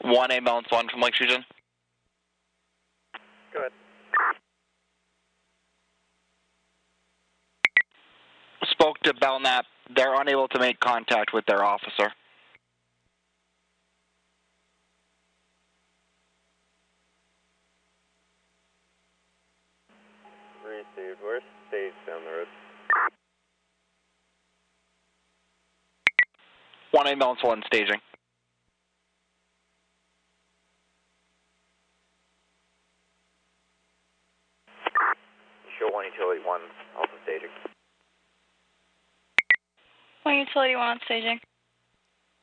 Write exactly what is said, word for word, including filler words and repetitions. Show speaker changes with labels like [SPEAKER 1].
[SPEAKER 1] one ambulance one from Lake Region.
[SPEAKER 2] Go ahead.
[SPEAKER 1] Spoke to Belknap. They're unable to make contact with their officer.
[SPEAKER 2] Received. Where's stage down the road?
[SPEAKER 1] One ambulance one staging.
[SPEAKER 2] Show one utility one, also staging.
[SPEAKER 3] One utility one staging.